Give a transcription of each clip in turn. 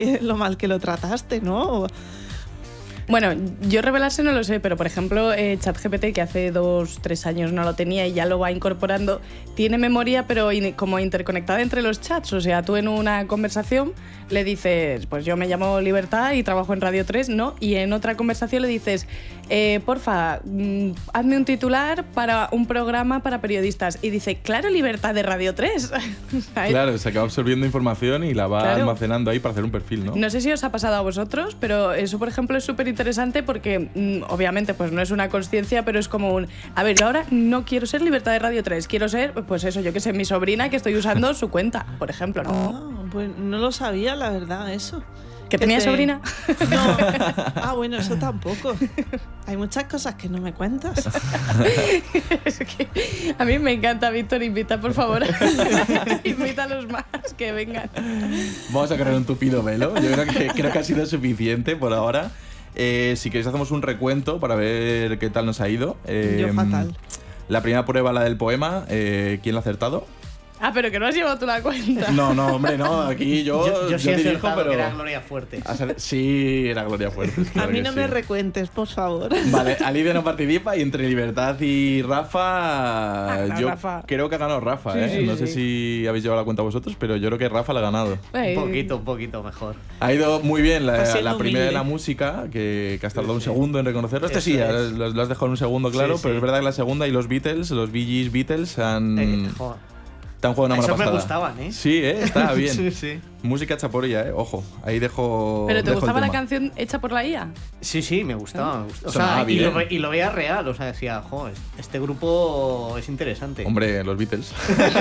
lo mal que lo trataste, ¿no? Bueno, yo revelarse no lo sé, pero por ejemplo ChatGPT, que hace 2-3 años no lo tenía y ya lo va incorporando, tiene memoria pero como interconectada entre los chats. O sea, tú en una conversación le dices, pues yo me llamo Libertad y trabajo en Radio 3, ¿no? Y en otra conversación le dices, porfa, hazme un titular para un programa para periodistas. Y dice, claro, Libertad de Radio 3. Claro, se acaba absorbiendo información y la va almacenando ahí para hacer un perfil, ¿no? No sé si os ha pasado a vosotros, pero eso, por ejemplo, es súper interesante porque obviamente pues no es una consciencia, pero es como un, a ver, yo ahora no quiero ser Libertad de Radio 3, quiero ser, pues eso, yo que sé, mi sobrina que estoy usando su cuenta, por ejemplo, ¿no? Pues no lo sabía, la verdad, eso. ¿Que tenía sobrina? No. Bueno, eso tampoco. Hay muchas cosas que no me cuentas. Es que a mí me encanta, Víctor, invita, por favor. Invita a los más que vengan. Vamos a correr un tupido velo. Yo creo que ha sido suficiente por ahora. Si queréis hacemos un recuento para ver qué tal nos ha ido. Yo fatal. La primera prueba, la del poema, ¿quién lo ha acertado? Ah, pero que no has llevado tú la cuenta. No, hombre, no. Aquí yo sí he dirijo, acertado, pero que era Gloria Fuertes. Sí, era Gloria Fuertes. A mí no me recuentes, por favor. Vale, Alicia no participa y entre Libertad y Rafa, yo creo que ha ganado Rafa, ¿eh? Sí, no sé si habéis llevado la cuenta vosotros, pero yo creo que Rafa la ha ganado. Un poquito mejor. Ha ido muy bien la primera de la música, que has tardado un segundo en reconocerlo. Este sí, lo has dejado en un segundo, claro, pero es verdad que la segunda y los Beatles, los Bee Gees Beatles te han jugado una mala pasada. Esos me gustaban, ¿eh? Sí, estaba bien. Sí. Música chaporilla, ojo. Ahí dejo. ¿Pero te dejo gustaba el la tema. canción hecha por la IA? Sí, me gustaba. O Sonaba sea, bien. y lo veía real. O sea, decía, este grupo es interesante. Hombre, los Beatles.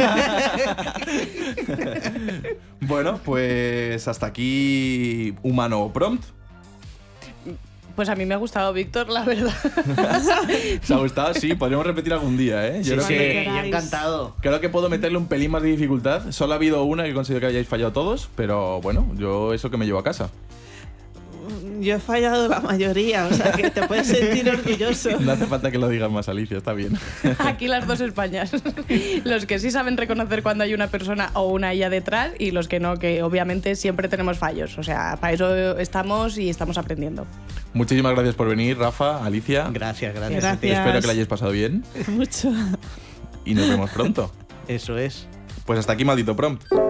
Bueno, pues hasta aquí Humano Prompt. Pues a mí me ha gustado, Víctor, la verdad. ¿Os ha gustado? Sí, podríamos repetir algún día, ¿eh? Yo encantado. Creo que puedo meterle un pelín más de dificultad. Solo ha habido una que considero que hayáis fallado todos, pero bueno, yo eso que me llevo a casa. Yo he fallado la mayoría, o sea que te puedes sentir orgulloso. No hace falta que lo digas más, Alicia, está bien. Aquí las dos Españas. Los que sí saben reconocer cuando hay una persona o una IA detrás y los que no, que obviamente siempre tenemos fallos. O sea, para eso estamos y estamos aprendiendo. Muchísimas gracias por venir, Rafa, Alicia. Gracias. Espero que la hayáis pasado bien. Mucho. Y nos vemos pronto. Eso es. Pues hasta aquí, Maldito Prompt.